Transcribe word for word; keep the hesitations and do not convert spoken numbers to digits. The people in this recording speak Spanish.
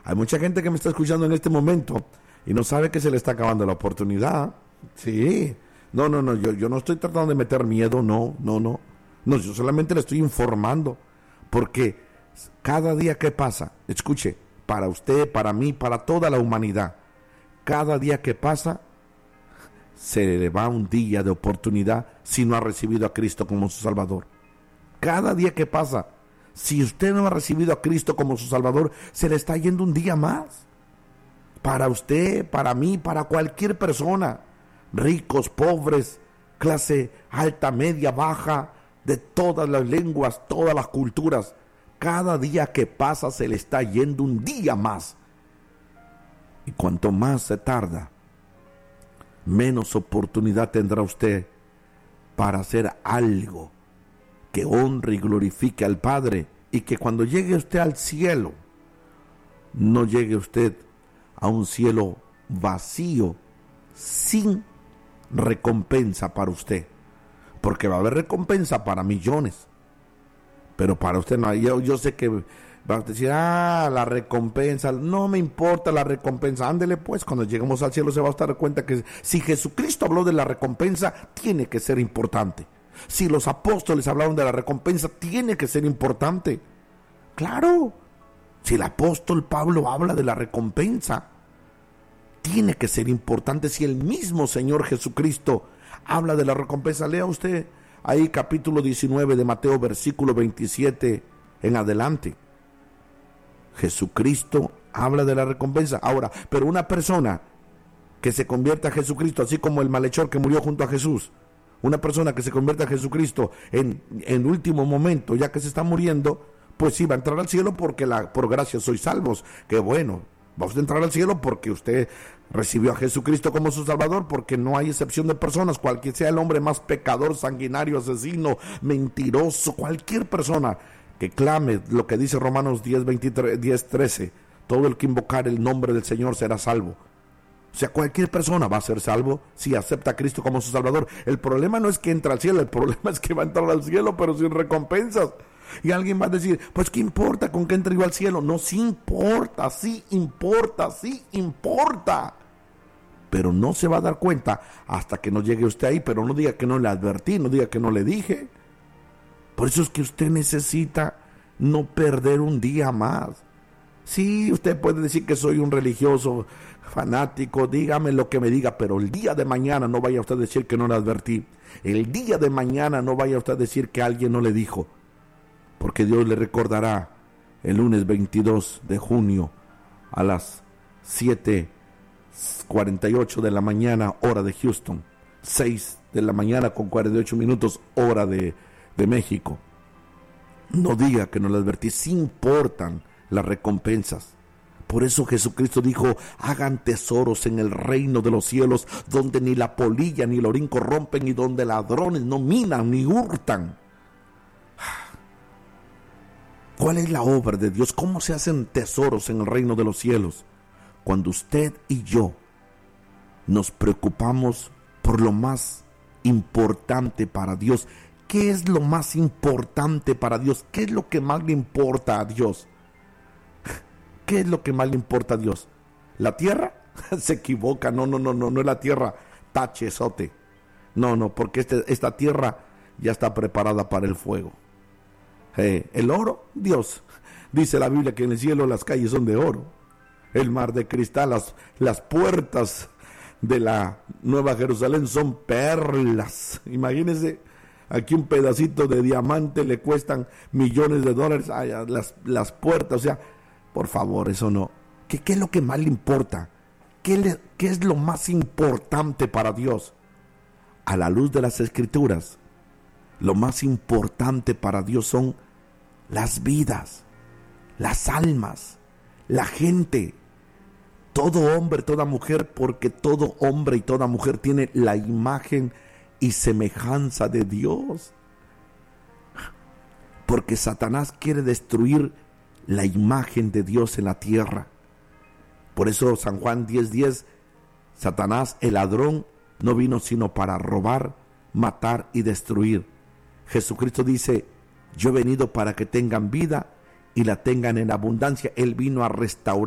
Hay mucha gente que me está escuchando en este momento y no sabe que se le está acabando la oportunidad. Sí, no, no, no, yo, yo no estoy tratando de meter miedo, no, no, no. No, yo solamente le estoy informando, porque cada día que pasa, escuche, para usted, para mí, para toda la humanidad, cada día que pasa, se le va un día de oportunidad si no ha recibido a Cristo como su Salvador. Cada día que pasa, si usted no ha recibido a Cristo como su Salvador, se le está yendo un día más. Para usted, para mí, para cualquier persona, ricos, pobres, clase alta, media, baja, de todas las lenguas, todas las culturas, cada día que pasa se le está yendo un día más. Y cuanto más se tarda, menos oportunidad tendrá usted para hacer algo que honre y glorifique al Padre, y que cuando llegue usted al cielo, no llegue usted a un cielo vacío, sin recompensa para usted, porque va a haber recompensa para millones, pero para usted no. Yo, yo sé que va a decir, ah, la recompensa, no me importa la recompensa. Ándele pues, cuando lleguemos al cielo se va a dar cuenta que si Jesucristo habló de la recompensa, tiene que ser importante. Si los apóstoles hablaron de la recompensa, tiene que ser importante. Claro, si el apóstol Pablo habla de la recompensa, tiene que ser importante. Si el mismo Señor Jesucristo habla de la recompensa, lea usted ahí capítulo diecinueve de Mateo, versículo veintisiete en adelante. Jesucristo habla de la recompensa. Ahora, pero una persona que se convierta a Jesucristo, así como el malhechor que murió junto a Jesús, una persona que se convierta a Jesucristo en, en último momento, ya que se está muriendo, pues sí va a entrar al cielo, porque la, por gracia sois salvos. Qué bueno, va usted a entrar al cielo porque usted recibió a Jesucristo como su Salvador, porque no hay excepción de personas, cualquier sea el hombre más pecador, sanguinario, asesino, mentiroso, cualquier persona que clame lo que dice Romanos diez, veintitrés, diez, trece, todo el que invocar el nombre del Señor será salvo. O sea, cualquier persona va a ser salvo si acepta a Cristo como su Salvador. El problema no es que entra al cielo, el problema es que va a entrar al cielo pero sin recompensas. Y alguien va a decir, pues ¿qué importa con que entre yo al cielo? No, sí importa, sí importa, sí importa. Pero no se va a dar cuenta hasta que no llegue usted ahí. Pero no diga que no le advertí, no diga que no le dije. Por eso es que usted necesita no perder un día más. Sí, usted puede decir que soy un religioso fanático, dígame lo que me diga, pero el día de mañana no vaya usted a decir que no le advertí. El día de mañana no vaya usted a decir que alguien no le dijo. Porque Dios le recordará el lunes veintidós de junio a las siete cuarenta y ocho de la mañana, hora de Houston, seis de la mañana con cuarenta y ocho minutos, hora de, de México. No diga que no le advertí, sí importan las recompensas. Por eso Jesucristo dijo, hagan tesoros en el reino de los cielos, donde ni la polilla ni el orín corrompen, y donde ladrones no minan ni hurtan. ¿Cuál es la obra de Dios? ¿Cómo se hacen tesoros en el reino de los cielos? Cuando usted y yo nos preocupamos por lo más importante para Dios. ¿Qué es lo más importante para Dios? ¿Qué es lo que más le importa a Dios? ¿Qué es lo que más le importa a Dios? ¿La tierra? Se equivoca, no, no, no, no, no es la tierra, tachezote. No, no, porque este, esta tierra ya está preparada para el fuego. Eh, el oro, Dios. Dice la Biblia que en el cielo las calles son de oro, el mar de cristal, las, las puertas de la Nueva Jerusalén son perlas. Imagínense, aquí un pedacito de diamante le cuestan millones de dólares. Ay, las, las puertas, o sea, por favor, eso no. ¿Qué, qué es lo que más le importa? ¿Qué, le, ¿Qué es lo más importante para Dios? A la luz de las Escrituras, lo más importante para Dios son las vidas, las almas, la gente, todo hombre, toda mujer, porque todo hombre y toda mujer tiene la imagen y semejanza de Dios. Porque Satanás quiere destruir la imagen de Dios en la tierra. Por eso San Juan diez diez, Satanás, el ladrón, no vino sino para robar, matar y destruir. Jesucristo dice, yo he venido para que tengan vida y la tengan en abundancia. Él vino a restaurar